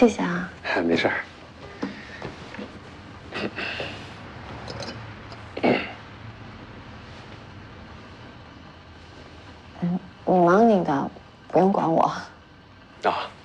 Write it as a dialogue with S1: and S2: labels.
S1: 谢谢啊。
S2: 没事儿。
S1: 你忙你的，不用管我。
S2: 啊，